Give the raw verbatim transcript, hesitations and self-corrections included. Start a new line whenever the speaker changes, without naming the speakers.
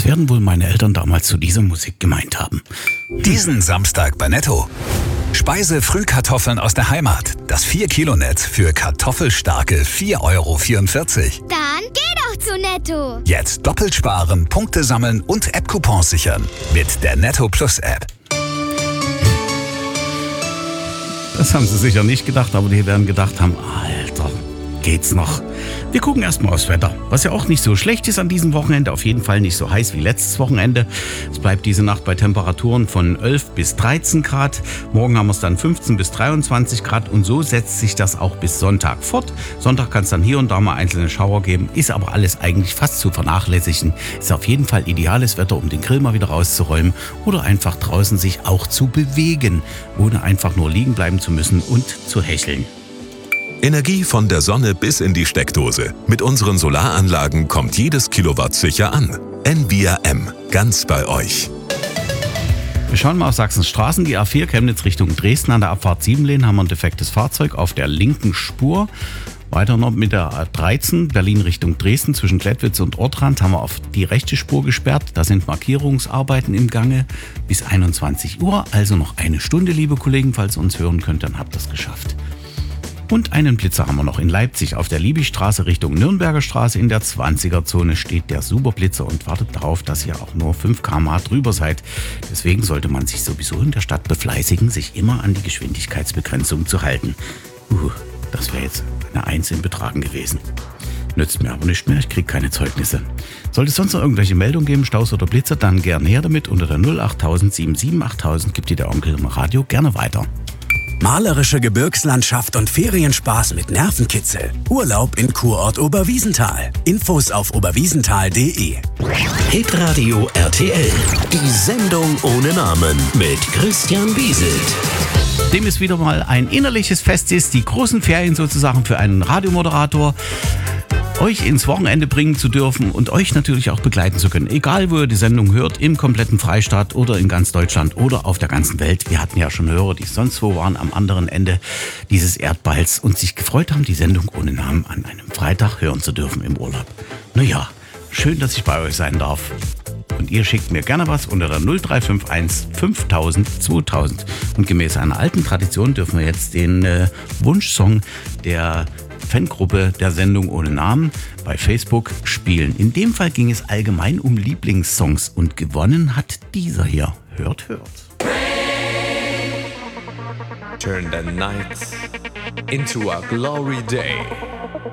Was werden wohl meine Eltern damals zu dieser Musik gemeint haben?
Diesen Samstag bei Netto. Speise-Frühkartoffeln aus der Heimat. Das vier Kilo Netz für kartoffelstarke vier Euro vierundvierzig.
Dann geh doch zu Netto.
Jetzt doppelt sparen, Punkte sammeln und App-Coupons sichern. Mit der Netto Plus App.
Das haben sie sicher nicht gedacht, aber die werden gedacht haben, Alter, geht's noch? Wir gucken erstmal aufs Wetter, was ja auch nicht so schlecht ist an diesem Wochenende, auf jeden Fall nicht so heiß wie letztes Wochenende. Es bleibt diese Nacht bei Temperaturen von elf bis dreizehn Grad, morgen haben wir es dann fünfzehn bis dreiundzwanzig Grad und so setzt sich das auch bis Sonntag fort. Sonntag kann es dann hier und da mal einzelne Schauer geben, ist aber alles eigentlich fast zu vernachlässigen. Ist auf jeden Fall ideales Wetter, um den Grill mal wieder rauszuräumen oder einfach draußen sich auch zu bewegen, ohne einfach nur liegen bleiben zu müssen und zu hecheln.
Energie von der Sonne bis in die Steckdose. Mit unseren Solaranlagen kommt jedes Kilowatt sicher an. N V I A M, ganz bei euch.
Wir schauen mal auf Sachsens Straßen. Die A vier Chemnitz Richtung Dresden an der Abfahrt Siebenlehn haben wir ein defektes Fahrzeug auf der linken Spur. Weiter noch mit der A dreizehn Berlin Richtung Dresden zwischen Klettwitz und Ortrand haben wir auf die rechte Spur gesperrt. Da sind Markierungsarbeiten im Gange bis einundzwanzig Uhr. Also noch eine Stunde, liebe Kollegen. Falls ihr uns hören könnt, dann habt ihr es geschafft. Und einen Blitzer haben wir noch in Leipzig. Auf der Liebigstraße Richtung Nürnberger Straße in der zwanziger-Zone steht der Superblitzer und wartet darauf, dass ihr auch nur fünf Kilometer pro Stunde drüber seid. Deswegen sollte man sich sowieso in der Stadt befleißigen, sich immer an die Geschwindigkeitsbegrenzung zu halten. Uh, das wäre jetzt eine Eins in Betragen gewesen. Nützt mir aber nicht mehr, ich kriege keine Zeugnisse. Sollte es sonst noch irgendwelche Meldungen geben, Staus oder Blitzer, dann gerne her damit. Unter der null acht null null sieben sieben acht null null gibt dir der Onkel im Radio gerne weiter.
Malerische Gebirgslandschaft und Ferienspaß mit Nervenkitzel. Urlaub in Kurort Oberwiesenthal. Infos auf oberwiesenthal punkt de.
Hitradio R T L. Die Sendung ohne Namen mit Christian Bieselt.
Dem es wieder mal ein innerliches Fest ist, die großen Ferien sozusagen für einen Radiomoderator, euch ins Wochenende bringen zu dürfen und euch natürlich auch begleiten zu können. Egal, wo ihr die Sendung hört, im kompletten Freistaat oder in ganz Deutschland oder auf der ganzen Welt. Wir hatten ja schon Hörer, die sonst wo waren am anderen Ende dieses Erdballs und sich gefreut haben, die Sendung ohne Namen an einem Freitag hören zu dürfen im Urlaub. Naja, schön, dass ich bei euch sein darf. Und ihr schickt mir gerne was unter der null drei fünf eins fünftausend zweitausend. Und gemäß einer alten Tradition dürfen wir jetzt den äh, Wunschsong der Fangruppe der Sendung ohne Namen bei Facebook spielen. In dem Fall ging es allgemein um Lieblingssongs und gewonnen hat dieser hier. Hört, hört.
Turn the night into a glory day.